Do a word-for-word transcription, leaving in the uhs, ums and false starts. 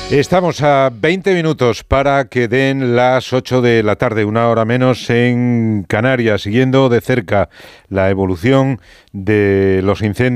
Estamos a veinte minutos para que den las ocho de la tarde, una hora menos en Canarias, siguiendo de cerca la evolución de los incendios